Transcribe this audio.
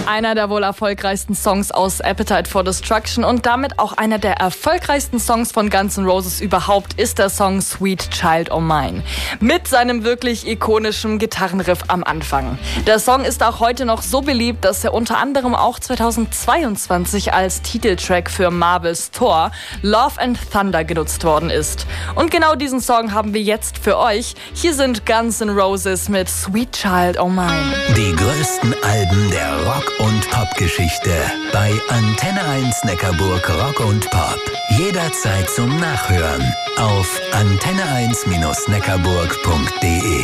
Einer der wohl erfolgreichsten Songs aus Appetite for Destruction und damit auch einer der erfolgreichsten Songs von Guns N' Roses überhaupt ist der Song Sweet Child O' Mine. Mit seinem wirklich ikonischen Gitarrenriff am Anfang. Der Song ist auch heute noch so beliebt, dass er unter anderem auch 2022 als Titeltrack für Marvels Thor Love and Thunder genutzt worden ist. Und genau diesen Song haben wir jetzt für euch. Hier sind Guns N' Roses mit Sweet Child O' Mine. Die größten Alben der Rock- und Pop-Geschichte bei Antenne 1 Neckarburg Rock und Pop. Jederzeit zum Nachhören auf antenne1-neckarburg.de.